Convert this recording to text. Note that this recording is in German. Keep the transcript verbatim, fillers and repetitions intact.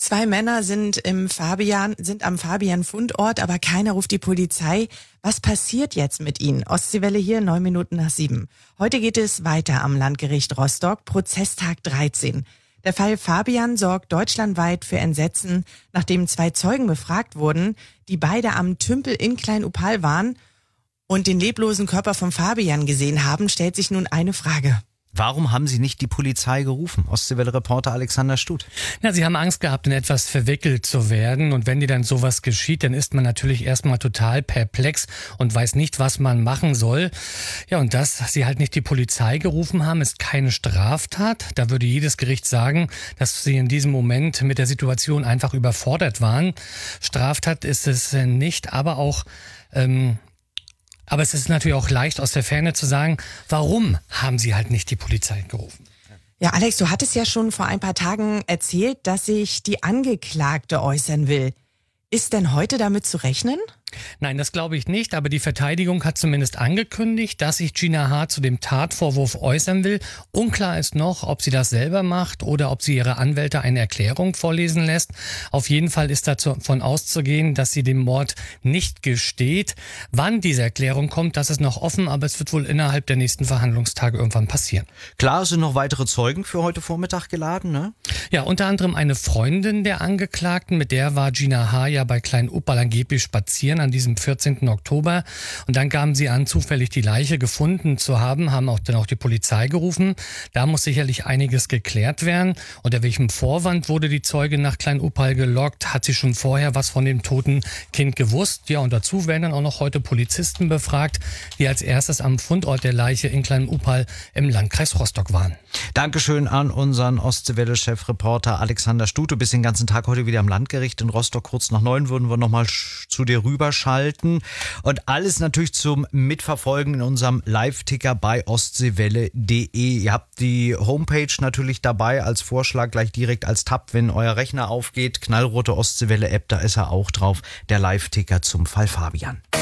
Zwei Männer sind im Fabian, sind am Fabian-Fundort, aber keiner ruft die Polizei. Was passiert jetzt mit ihnen? Ostseewelle hier, neun Minuten nach sieben. Heute geht es weiter am Landgericht Rostock, Prozesstag dreizehn. Der Fall Fabian sorgt deutschlandweit für Entsetzen, nachdem zwei Zeugen befragt wurden, die beide am Tümpel in Klein-Oppal waren und den leblosen Körper von Fabian gesehen haben, stellt sich nun eine Frage. Warum haben Sie nicht die Polizei gerufen? Ostseewelle-Reporter Alexander Stut. Na, sie haben Angst gehabt, in etwas verwickelt zu werden. Und wenn dir dann sowas geschieht, dann ist man natürlich erstmal total perplex und weiß nicht, was man machen soll. Ja, und dass sie halt nicht die Polizei gerufen haben, ist keine Straftat. Da würde jedes Gericht sagen, dass sie in diesem Moment mit der Situation einfach überfordert waren. Straftat ist es nicht, aber auch... Ähm, Aber es ist natürlich auch leicht aus der Ferne zu sagen, warum haben sie halt nicht die Polizei gerufen? Ja, Alex, du hattest ja schon vor ein paar Tagen erzählt, dass sich die Angeklagte äußern will. Ist denn heute damit zu rechnen? Nein, das glaube ich nicht, aber die Verteidigung hat zumindest angekündigt, dass sich Gina H. zu dem Tatvorwurf äußern will. Unklar ist noch, ob sie das selber macht oder ob sie ihre Anwälte eine Erklärung vorlesen lässt. Auf jeden Fall ist davon auszugehen, dass sie dem Mord nicht gesteht. Wann diese Erklärung kommt, das ist noch offen, aber es wird wohl innerhalb der nächsten Verhandlungstage irgendwann passieren. Klar, es sind noch weitere Zeugen für heute Vormittag geladen, ne? Ja, unter anderem eine Freundin der Angeklagten, mit der war Gina H. ja bei Klein-Oppal angeblich spazieren an diesem vierzehnten Oktober. Und dann gaben sie an, zufällig die Leiche gefunden zu haben, haben auch dann auch die Polizei gerufen. Da muss sicherlich einiges geklärt werden. Unter welchem Vorwand wurde die Zeugin nach Klein-Oppal gelockt? Hat sie schon vorher was von dem toten Kind gewusst? Ja, und dazu werden dann auch noch heute Polizisten befragt, die als erstes am Fundort der Leiche in Klein-Oppal im Landkreis Rostock waren. Dankeschön an unseren Ostseewelle-Chefreporter Alexander Stut. Du bist den ganzen Tag heute wieder am Landgericht in Rostock. Kurz nach neun würden wir nochmal zu dir rüberschalten. Und alles natürlich zum Mitverfolgen in unserem Live-Ticker bei ostseewelle punkt de. Ihr habt die Homepage natürlich dabei als Vorschlag, gleich direkt als Tab, wenn euer Rechner aufgeht. Knallrote Ostseewelle-App, da ist er auch drauf. Der Live-Ticker zum Fall Fabian.